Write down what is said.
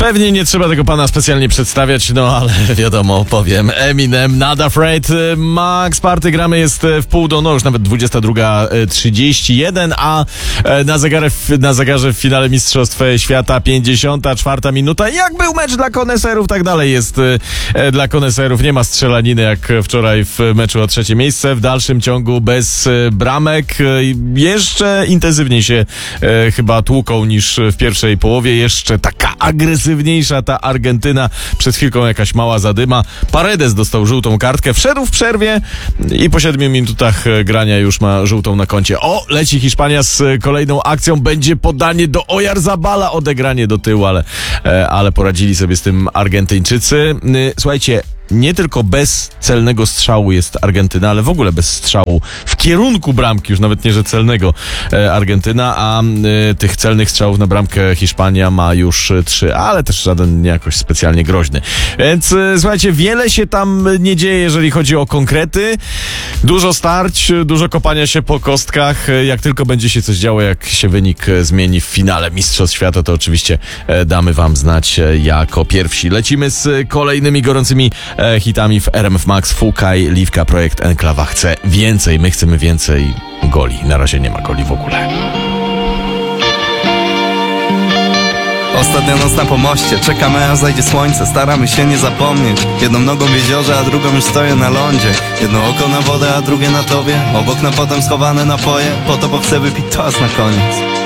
Pewnie nie trzeba tego pana specjalnie przedstawiać, no ale wiadomo, powiem. Eminem, Not Afraid, Max Party, gramy jest w pół do, no już nawet 22:31, a na zegarze w finale Mistrzostw Świata 54 minuta. Jak był mecz dla koneserów, tak dalej jest dla koneserów. Nie ma strzelaniny jak wczoraj w meczu o trzecie miejsce. W dalszym ciągu bez bramek. Jeszcze intensywniej się chyba tłuką niż w pierwszej połowie. Jeszcze taka agresywniejsza ta Argentyna. Przed chwilką jakaś mała zadyma. Paredes dostał żółtą kartkę. Wszedł w przerwie i po 7 minutach grania już ma żółtą na koncie. O, leci Hiszpania z kolejną akcją. Będzie podanie do Oyarzabala. Odegranie do tyłu, ale poradzili sobie z tym Argentyńczycy. Słuchajcie, nie tylko bez celnego strzału jest Argentyna, ale w ogóle bez strzału w kierunku bramki, już nawet nie, że celnego Argentyna, a tych celnych strzałów na bramkę Hiszpania ma już 3, ale też żaden nie jakoś specjalnie groźny. Więc słuchajcie, wiele się tam nie dzieje, jeżeli chodzi o konkrety. Dużo starć, dużo kopania się po kostkach. Jak tylko będzie się coś działo, jak się wynik zmieni w finale Mistrzostw Świata, to oczywiście damy wam znać jako pierwsi. Lecimy z kolejnymi gorącymi hitami w RMF Max. Fukaj, Liwka, projekt Enklawa chce więcej. My chcemy więcej goli. Na razie nie ma goli w ogóle. Ostatnia noc na pomoście, czekamy aż zajdzie słońce. Staramy się nie zapomnieć. Jedną nogą w jeziorze, a drugą już stoję na lądzie. Jedno oko na wodę, a drugie na tobie. Obok na potem schowane napoje. Po to, bo chcę wypić toast na koniec.